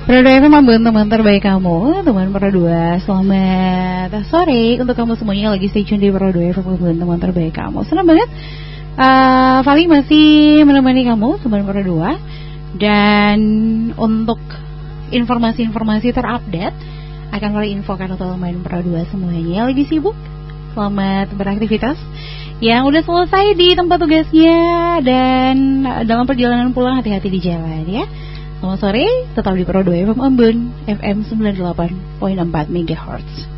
Pro 2 FM membantu teman terbaik kamu, teman Pro 2. Selamat sore untuk kamu semuanya yang lagi stay tune di Pro 2 FM membantu teman terbaik kamu. Senang banget Fali masih menemani kamu, teman Pro 2. Dan untuk informasi-informasi terupdate akan Fali infokan untuk teman Pro 2 semuanya yang lagi sibuk. Selamat beraktivitas. Yang udah selesai di tempat tugasnya dan dalam perjalanan pulang hati-hati di jalan ya. Selamat sore, tetap di Pro 2 FM Ambon FM 98.4 MHz.